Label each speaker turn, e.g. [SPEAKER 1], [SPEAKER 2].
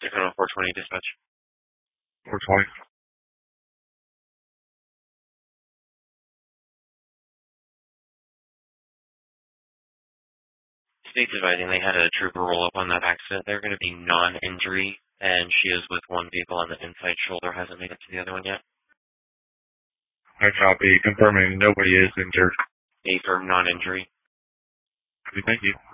[SPEAKER 1] Dakota 420 dispatch.
[SPEAKER 2] 420.
[SPEAKER 1] State's advising they had a trooper roll up on that accident. They're going to be non-injury, and she is with one vehicle on the inside shoulder. Hasn't made it to the other one yet.
[SPEAKER 2] I copy. Confirming nobody is injured.
[SPEAKER 1] Affirm non-injury.
[SPEAKER 2] Thank you.